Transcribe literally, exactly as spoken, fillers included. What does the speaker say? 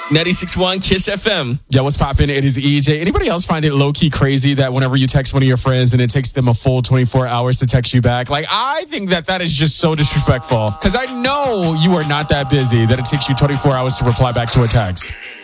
ninety-six point one Kiss F M. Yo, what's poppin'? It is E J. Anybody else find it low-key crazy that whenever you text one of your friends and it takes them a full twenty-four hours to text you back? Like, I think that that is just so disrespectful. Because I know you are not that busy that it takes you twenty-four hours to reply back to a text.